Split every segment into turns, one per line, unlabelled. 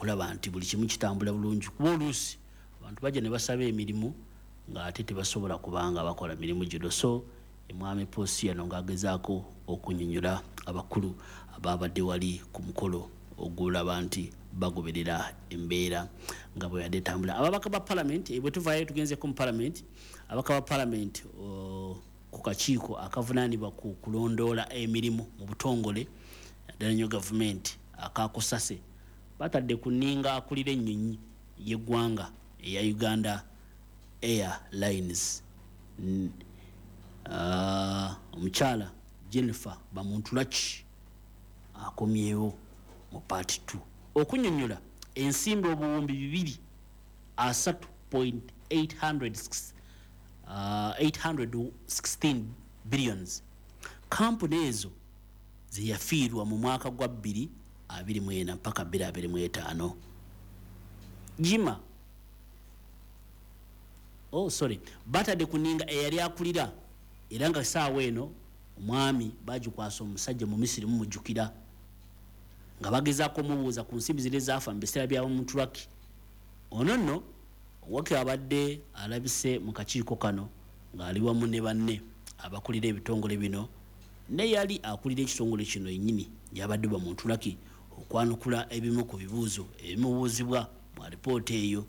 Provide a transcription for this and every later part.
okulaba nti buli kimu kitambula bulungi kuba oluusi abantu bajja ne basaba emirimu ng'ate tebasobola kubanga bakola mirimu gino. So Mwami Posiyano ng'agezaako okunnyonnyola abakulu ababadde wali ku mukolo ogulaba nti bagoberera embeera nga bwe yadde etambula. Ababaka ba Parliament bwe tuvaayo tugenzeko mu Parliament, ababaka ba Parliament ku kakiiko akavunaanibwa ku kulondoola emirimu mu butongole ddala nnyo gavumenti akakosase batadde ku nninga akulira ennyonyi y'eggwanga eya Uganda Airlines omukyala Jennifer Bamuntulaki akomyewo mu part 2 okunnyonnyola ensimbi obuwumbi 816 billions kampuni ezo zeyafiirwa mu mwaka gwa 2024 mpaka 2025. Jima batadde kuninga eyali akulira era nga saawa eno omwami bagikwasa omusajja mu Misiri mumujjukira nga bagezaako mubuuza ku nsimbi zile zaafa mu biseera bya Bamuntulaki. Ono nno wake abadde alabise mu kakiiko kano ng'ali wamu ne banne abakulira ebitongole bino ne yali akulira ekitongole kino yennyini yabadde Bamuntulaki okwanukula ebimu ku bibuuzo ebimubuuzibwa mu alipoota eyo.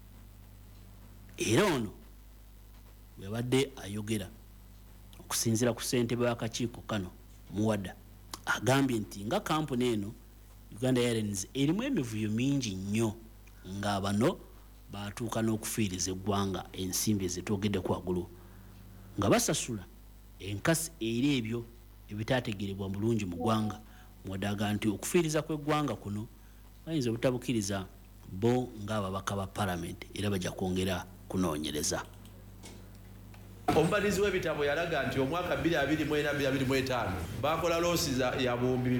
Era ono bwebadde ayogera okusinziira ku ssentebe w'akakiiko kano Muwada agambye nti nga kampuni eno Uganda Airlines erimu emivuyo mingi nnyo nga bano batuuka n'okufiiriza eggwanga ensimbi ezitwogedde ku waggulu nga basasula enkasi era ebyo ebitaategerebwa bulungi mu ggwanga. Mwadaga nti okufiiriza kw'eggwanga kuno bayinza obutabukiriza bo ng'ababaka ba Parliament era bajja kwongera kunoonyereza.
Omubanizi w'ebitabo yalaga nti omwaka 2024-2025 bakola loosi ya buwumbi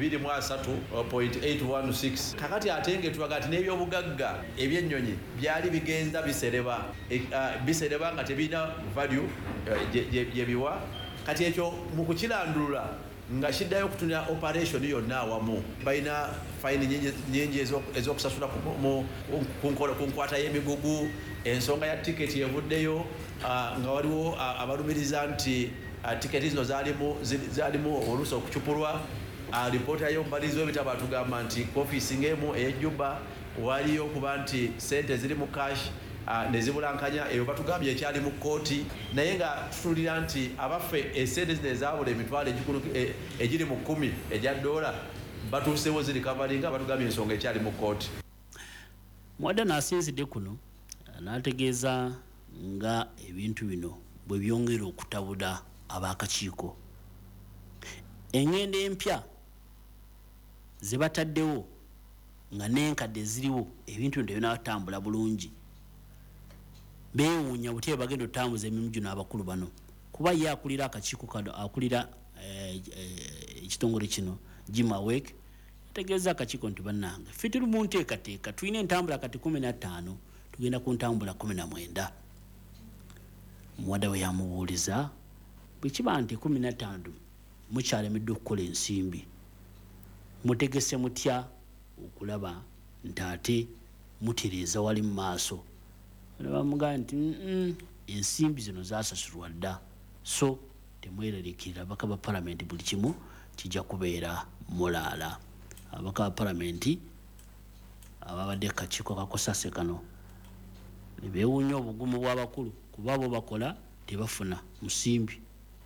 23.816 kakati ate ngetulaga nti n'ebyobugagga eby'ennyonyi byali bigenza bisereba nga tebirina value gye biwa. Kati ekyo mu kukilandulula nga kiddayo okutunira operation yonna awamu balina fine nyingi ez'okusasula ku nkwata y'emigugu, ensonga ya tiketi evuddeyo nga waliwo abalumiriza nti tiketi zino zaalimu oluusi okucupulwa. Alipoota y'omubalizi w'ebitabo atugamba nti ofiisi ng'emu ey'ejjuba waliyo okuba nti sente ziri mu cash nezibulankanya eyo batugambye ekyali mu kooti naye nga tutulira nti abaffe esente zino ezaabula emitwalo egiri mu 10 ejya dola batuusewo ziri kavalinga batugambye ensonga ekyali mu kooti.
Mwada n'asinzidde kuno n'ategeeza nga ebintu bino bwe byongera okutabula ab'akakiiko engendo empya ze bataddewo nga n'enkadde ziriwo ebintu bino byonatambula bulungi beewuunya butya bagenda otambuza emirimu gino abakulu bano kuba ye akulira akakiiko kano akulira ekitongole kino Jim Awake yategeeza akakiiko nti bannange ffe tuli mu nteekateeka tulina entambula kati 15 tugenda ku ntambula 19. Muwada we yamubuuliza bwe kiba nti 15 mukyalemedde okukola ensimbi mutegese mutya okulaba nti ate mutereeza wali mu maaso. Bamugamba nti ensimbi zino zasasulwa dda so temweraliikirira ababaka ba Parliament buli kimu kijja kubeera mulaala. Ababaka ba Parliament ababadde akakiiko kakosase kano ne beewuunya obugumu bw'abakulu kuba bo bakola tebafuna musimbi.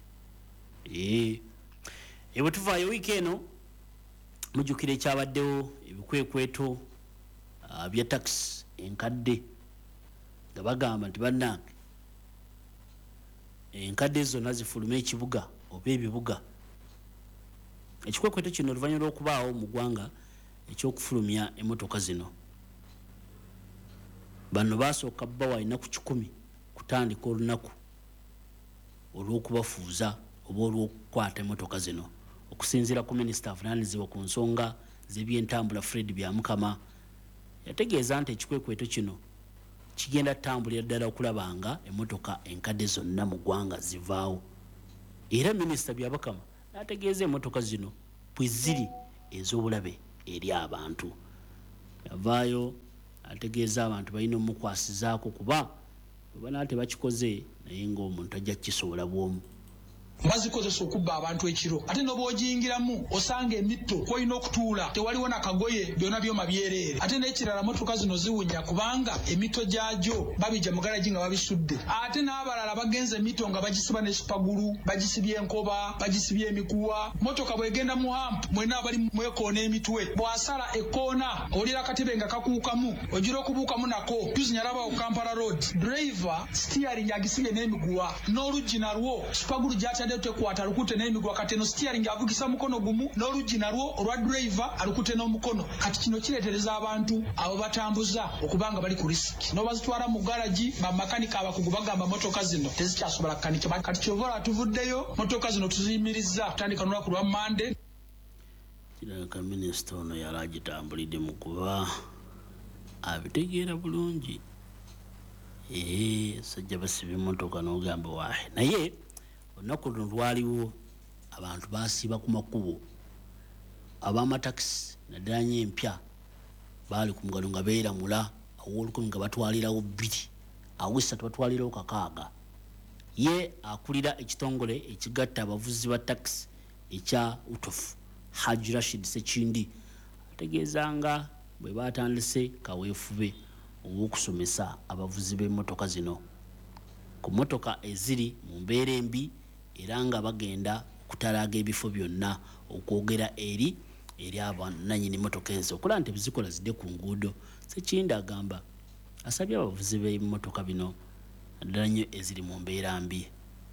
Bwe tuvaayo wiiki eno mujjukira ekyabaddewo ebikwekweto bya taxi enkadde nga bagamba nti bannange enkadde zonna zifulume ekibuga oba ebibuga. Ekikwekweto kino oluvannyuma lw'okubaawo mu ggwanga ekyokufulumya emmotoka zino bano baasooka bawa ennaku 10 kutandika olunaku olw'okubafuuza oba olw'okukwata emmotoka zino. Okusinziira ku minisita avunaanyizibwa ku nsonga z'ebyentambula Fred Byamukama yategeeza nti ekikwekweto kino kigenda tambulira ddala okulaba nga emmotoka enkadde zonna mu ggwanga zivaawo. Era minisita Byabakama n'ategeeza emmotoka zino bwe ziri ez'obulabe eri abantu. Yavaayo ategeeza abantu balina omukwasizaako kuba bana tebakikoze naye ng'omuntu ajja kukisobola bwomu
bazikozesa okubba abantu ekiro ate n'obwogiyingiramu osanga emitto kwolina okutuula tewaliwo nakagoye byonna byoma byereere ate n'ekirala motoka zino ziwunya kubanga emitto gyagyo babijja mu garaji nga babisudde ate n'abalala bagenze emitto nga bagisiba n'esupagulu bagisibye enkoba bagisibye emikuwa motoka bwegenda mu hampu mwena abali mwekoona emitwe bwasala ekkoona olira akatebe nga kakuukamu ogira okubuukamu nako tuzinyalabawo Kampala road driver steering agisibye n'emiguwa n'oluggi nalwo supagulu gyatadde tekwata alukute n'emiguwa kati no steering avugisa mukono gumu n'oluggi nalwo olwa driver alukute n'omukono kati kino kiretereza abantu abo batambuza okubanga bali ku risk no bazitwala mu garaji bamakanika abakugu bagamba motoka zino tezikyasobola kukanika kati kyovola tuvuddeyo motoka zino tuziyimiriza kutandika n'olunaku lwa Monday.
Kiraka minisita ono yali agitambulidde mu kuba abitegeera bulungi sajja basibye emmotoka n'ogamba waahe naye olunaku luno lwaliwo abantu basiiba ku makubo ab'amatakisi naddala nnyo empya baali ku mugalo nga beeramula aw'olukumi nga batwalirawo 2 aw'essatu batwalirawo 6 ye akulira ekitongole ekigatta abavuzi ba takisi ekya utofu Haji Rashid Sekindi ategeeza nga bwe batandise kaweefube ow'okusomesa abavuzi b'emmotoka zino ku mmotoka eziri mu mbeera embi era nga bagenda okutalaaga ebifo byonna okwogera eri abananyini mmotoka ezo okulaba nti bizikola zidde ku nguudo. Sekindi agamba asabye abavuzi b'emmotoka bino naddala nnyo eziri mu mbeera mbi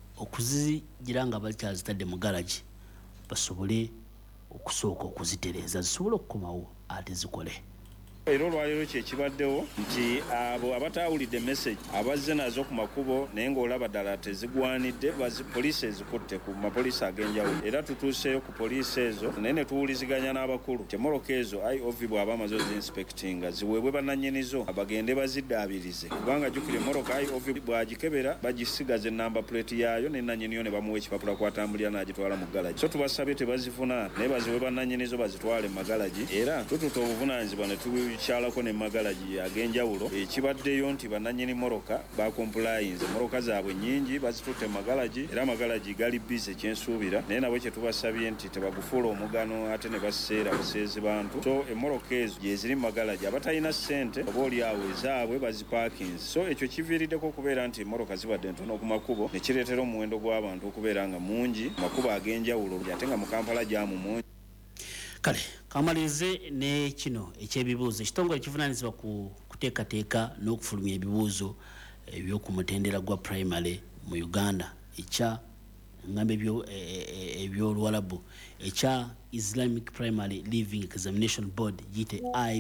okuzigira nga bakyazitadde mu garaji basobole okusooka okuzitereeza zisobole okukomawo ate zikole.
Era olwaliro kyekibaddewo nti abo abatawulidde message abazze nazo ku makubo naye ng'olaba ddala tezigwanidde poliisi ezikutte ku mapoliisi ag'enjawulo era tutuuseyo ku poliisi ezo naye ne tuwuliziganya n'abakulu temoroka ezo IOV bw'aba amaze ozinspectinga ziweebwe bannannyinizo abagende baziddaabirize kubanga jjukira emmoroka IOV bw'agikebera bagisigaza ennamba plate yaayo ne nannyiniyo ne bamuwa ekipapula kwatambulira n'agitwala mu galaji so tubasabye tebazifuna naye baziwe bannannyinizo bazitwale mu magalaji era tututa obuvunaanyizibwa ne kyalako ne magalaji ag'enjawulo ekibaddeyo nti bannannyini moroka bakompulayinze moroka zaabwe nnyingi bazitutte magalaji era magalaji gali bize kyensuubira naye nabwe kyetubasabye nti tebagufuula omugano ate ne baseera buseezi bantu so emmoroka ezo gyeziri mu magalaji abatalina ssente oba oliawo ezaabwe bazipaakinze so ekyo kiviiriddeko okubeera nti emmoroka zibadde ntono ku makubo ne kireetera omuwendo gw'abantu okubeera nga mungi makubo ag'enjawulo ate nga mu Kampala gyamu mungi.
Kale kamalirize ne kino ekyebibuuzo ekitongole kivunaanyizibwa ku kuteekateeka n'okufulumya ebibuuzo eby'okumutendera gwa primary mu Uganda ekya ngambe eby'Oluwarabu ekya Islamic Primary Leaving Examination Board yite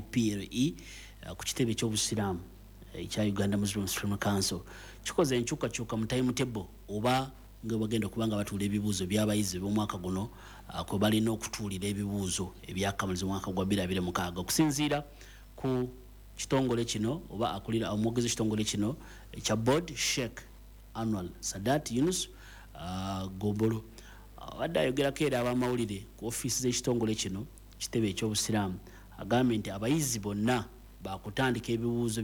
IPLE ku kitebe eky'obusiraamu ekya Uganda Muslim Supreme Council kikoze enkyukakyuka mu timetable oba nga bagenda kubanga batuula ebibuuzo by'abayizi b'omwaka guno kwe balina okutuulira ebibuuzo ebyakamaliza omwaka gwa 2026 okusinziira ku kitongole kino oba akulira omwogezi kitongole kino ekya board Sheikh Anwar Sadat Yunus Gobolo wadde ayogerako era abamawulire ku ofiisi z'ekitongole kino kitebe eky'obusiraamu agambye nti abayizi bonna bakutandika ebibuuzo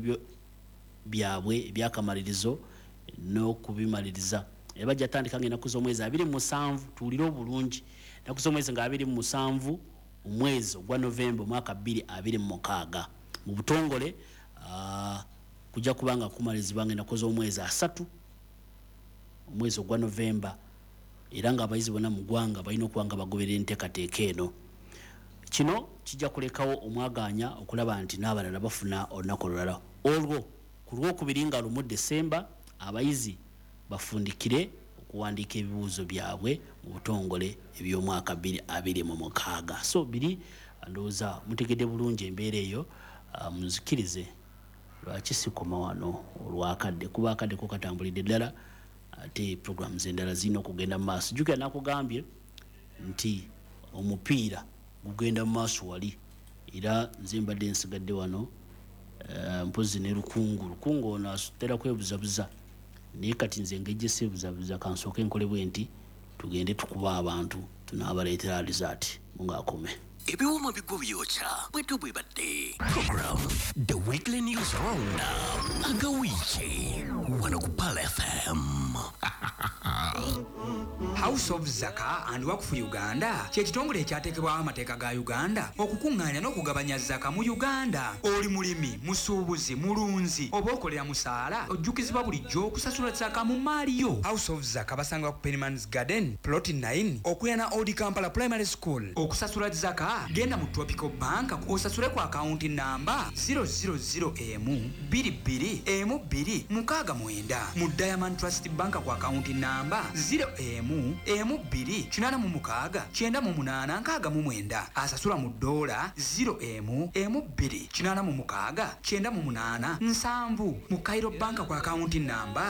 byabwe ebyakamalirizo n'okubimaliriza ebajja tandika ng'ennaku z'omwezi 27 tuwulire obulungi ennaku z'omwezi nga 27 omwezi ogwa Novemba omwaka 2026 mu butongole kujja kubanga kumalizibwa ng'ennaku z'omwezi 3 omwezi ogwa Novemba era nga abayizi bonna mu ggwanga balina okuba nga bagoberera enteekateeka eno. Kino kijja kulekawo omwaganya okulaba nti n'abalala bafuna olunaku olulala olwo ku Lwokubiri nga 1 Desemba abayizi bafundikire okuwandiika ebibuuzo byabwe mu butongole eby'omwaka 2026 so biri ndowooza mutegedde bulungi embeera eyo muzikirize lwaki sikoma wano olwakadde kuba akadde ko katambulidde ddala ate programs endala zirina okugenda mu maaso jjukira nakugambye nti omupiira gugenda mu maaso wali era nze mbadde nsigadde wano mpozi ne lukungu ono asutera kwebuzabuza naye kati nze ngejje sebuzabuza kansooke nkole bwe nti tugende tukuba abantu tunaabaleetera alizaati mungaakome.
ebiwuma bigwo byokya bwetu bwe badde program The Weekly News Roundup agawiiki wano ku Pal FM.
House of Zaka and Waqf Uganda kye kitongole ekyateekebwawo amateeka ga Uganda okukuŋŋaanya n'okugabanya zaka mu Uganda. Oli mulimi, musuubuzi, mulunzi oba okolera musaala ojjukizibwa bulijjo okusasula zaka mu maali yo. House of Zaka basanga ku Pennyman's Garden Plot 9 okulira Old Kampala Primary School. Okusasula zaka genda mu Tropical Bank osasule ku akaunti namba 000M22M269 mu Diamond Trust Bank ku akaunti namba 0M2969869 asasula mu dola 0M29698 mu Cairo Bank ku akaunti namba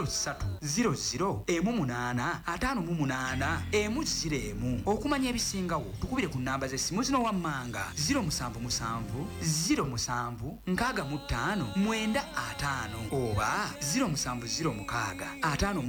0300M858M0 okumanya ebisingawo tukubire ku namba z'essimu zino wammanga 077 07 65 oba 0706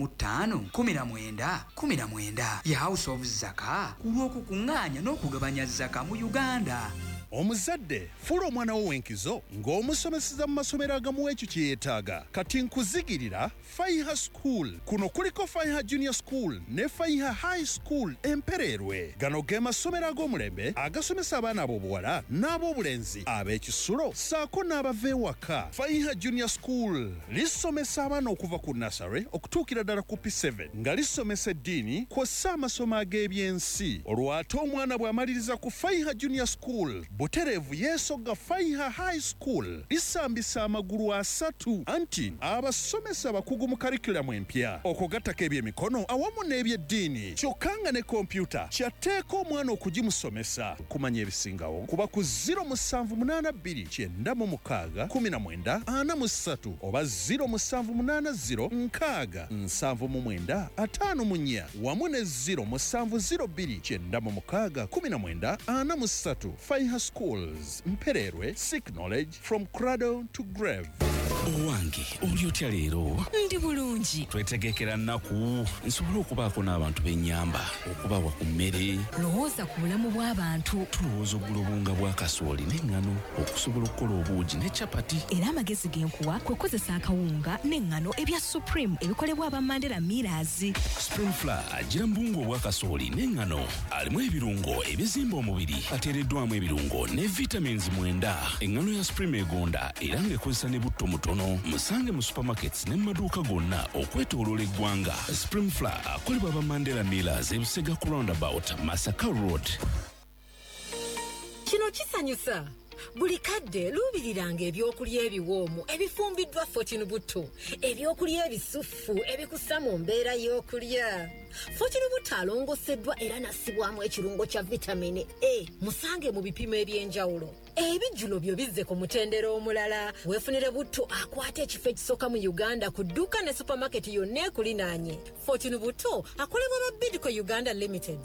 55 ya House of Zaka kulw'okukuŋŋaanya n'okugabanya zaka mu Uganda.
Omuzadde fula omwana wo wenkizo ng'omusomeseza mu masomero agamu ekyo kye yeetaaga. Kati nkuzigirira Faiha School. Kuno kuliko Faiha Junior School ne Faiha High School Empererwe. Gano ge masomero ag'omulembe agasomesa abaana ab'obuwala n'ab'obulenzi ab'ekisulo saako n'abava ewaka. Faiha Junior School lisomesa abaana okuva ku nursery okutuukira ddala ku P7 nga lisomesa eddiini kw'ossa amasomo ag'ebyensi. Olwo ate omwana bw'amaliriza ku Faiha Junior School butereevu yeesogga Faiha High School lisambisa amagulu asatu anti abasomesa bakugu mu karikulamu empya okugattako ebyemikono awamu n'ebyeddiini kyokka nga ne kompyuta kyatteeka omwana okugimusomesa. Kumanya ebisingawo kuba ku 0782961943 oba 0780609754 wamu ne 0702961943. Faiha Schools, Mpererwe, seek knowledge from cradle to grave.
Owange oli otya leero?
Ndi bulungi.
Twetegekera nnaku nsobole okubaako n'abantu b'ennyamba okubawa ku mmere.
Lowooza ku bulamu bw'abantu.
Tulowooza oggula obunga bwa kasooli n'eŋŋano okusobola okukola obuugi ne capati.
Era amagezi g'enkuwa kwe kozesa akawunga n'eŋŋano ebya Supreme ebikolebwa aba Mandela Millers.
Spring Flour agira mbungu obwa kasooli n'eŋŋano alimu ebirungo ebizimba omubiri ateereddwamu ebirungo ne vitamins 9. Eŋŋano ya Supreme egonda era ng'ekozesa ne butto mutono. Musange mu supermarkets ne maduuka gonna okwetooloola eggwanga. Spring Flour akolebwa aba Mandela Millers ebusega ku roundabout Masaka Road.
Kino kisanyusa. Buli kadde luubiriranga ebyokulya ebiwoomu ebifumbiddwa Fortune Buto, ebyokulya ebisufu ebikussa mu mbeera y'okulya. Fortune Buto alongoseddwa era nassibwamu ekirungo kya vitamini A. Musange mu bipimo eby'enjawulo. Ebijjulo byo bizze ku mutendera omulala. Weefunire Buto akwata ekifo ekisooka mu Uganda ku dduuka ne supermarket yonna ekulinaanye. Fortune Buto akolebwa ba Bidco Uganda Limited.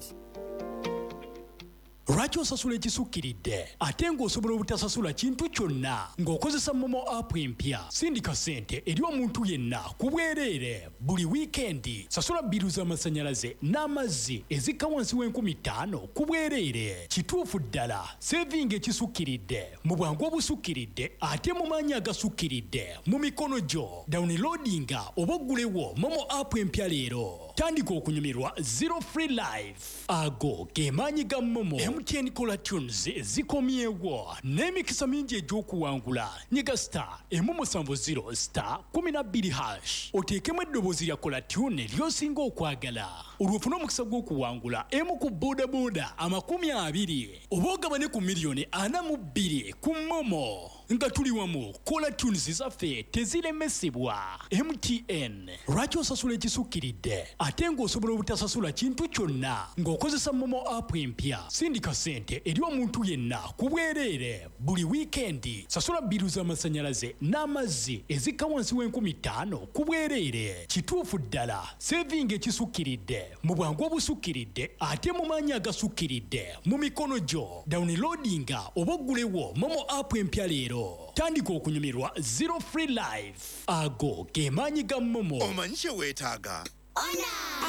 Lwaki osasula ekisukkiridde ate ng'osobola obutasasula kintu kyonna ng'okozesa Momo app empya? Sindika ssente eri omuntu yenna ku bwereere buli wiikendi. Sasula bbiru z'amasannyalaze n'amazzi ezikka wansi w'50,000 ku bwereere. Kituufu ddala sevinga ekisukkiridde mu bwangu obusukkiridde ate mu maanyi agasukkiridde mu mikono gyo. Downloadinga oba oggulewo Momo app empya leero. Tandika okunyumirwa Zero Free Life. Ago ge maanyi ga Momo. MTN Kola Tunes zikomyewo n'emikisa mingi egy'okuwangula. Nyiga star emu70 star 12 oteekemu eddoboozi lya Kola Tune ly'osinga okwagala. Olwofuna omukisa gw'okuwangula emu ku bodaboda 20 oba ogabane ku miliyoni 42 ku Momo. Nga tuli wamu Kola Tunes zaffe teziremesebwa. MTN. Lwaki osasula ekisukkiridde ate ng'osobola obutasasula kintu kyonna ng'okozesa Momo app empya? Sindika ssente eri omuntu yenna ku bwereere buli wiikendi. Sasula bbiru z'amasannyalaze n'amazzi ezikka wansi w'50,000 ku bwereere. Kituufu ddala sevinga ekisukkiridde mu bwangu obusukkiridde ate mu maanyi agasukkiridde mu mikono gyo. Downloadinga oba oggulewo Momo app empya leero. Tandika okunyumirwa Zero Free Life. Ago ge maanyi ga Momo.
Omanyi kye weetaaga?